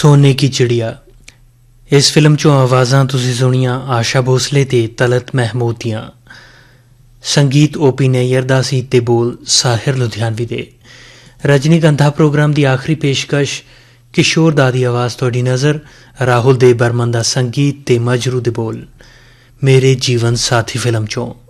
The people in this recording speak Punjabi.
ਸੋਨੇ ਕੀ ਚਿੜੀਆ। ਇਸ ਫਿਲਮ 'ਚੋਂ ਆਵਾਜ਼ਾਂ ਤੁਸੀਂ ਸੁਣੀਆਂ ਆਸ਼ਾ ਭੋਸਲੇ ਤੇ ਤਲਤ ਮਹਿਮੂਦ ਦੀਆਂ। ਸੰਗੀਤ ਓਪੀ ਨਈਅਰ ਦਾ ਸੀ ਤੇ ਬੋਲ ਸਾਹਿਰ ਲੁਧਿਆਣਵੀ ਦੇ। ਰਜਨੀਗੰਧਾ ਪ੍ਰੋਗਰਾਮ ਦੀ ਆਖਰੀ ਪੇਸ਼ਕਸ਼ ਕਿਸ਼ੋਰ ਦਾ ਦੀ ਆਵਾਜ਼ ਤੁਹਾਡੀ ਨਜ਼ਰ, ਰਾਹੁਲ ਦੇ ਬਰਮਨ ਦਾ ਸੰਗੀਤ ਤੇ ਮਜਰੂ ਦੇ ਬੋਲ ਮੇਰੇ ਜੀਵਨ ਸਾਥੀ ਫਿਲਮ 'ਚੋਂ।